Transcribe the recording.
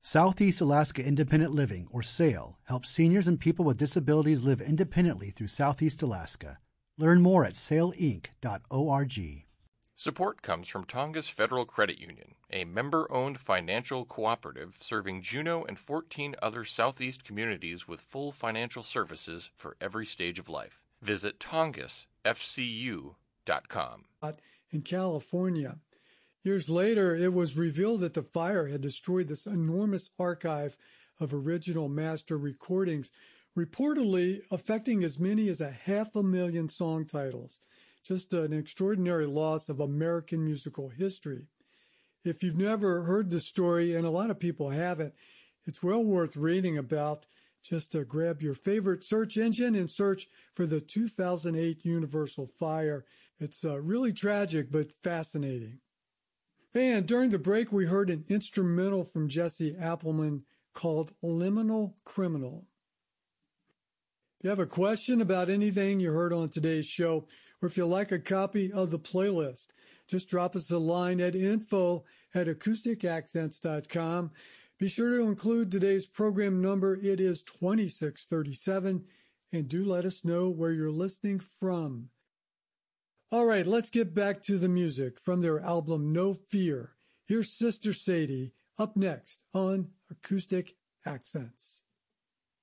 Southeast Alaska Independent Living, or SAIL, helps seniors and people with disabilities live independently through Southeast Alaska. Learn more at sailinc.org. Support comes from Tongass Federal Credit Union, a member-owned financial cooperative serving Juneau and 14 other Southeast communities with full financial services for every stage of life. Visit tongassfcu.com. In California. Years later, it was revealed that the fire had destroyed this enormous archive of original master recordings, reportedly affecting as many as 500,000 song titles. Just an extraordinary loss of American musical history. If you've never heard the story, and a lot of people haven't, it's well worth reading about. Just grab your favorite search engine and search for the 2008 Universal Fire. It's really tragic, but fascinating. And during the break, we heard an instrumental from Jesse Appleman called Liminal Criminal. If you have a question about anything you heard on today's show, or if you'd like a copy of the playlist, just drop us a line at info@acousticaccents.com. Be sure to include today's program number. It is 2637, and do let us know where you're listening from. All right, let's get back to the music from their album No Fear. Here's Sister Sadie up next on Acoustic Accents.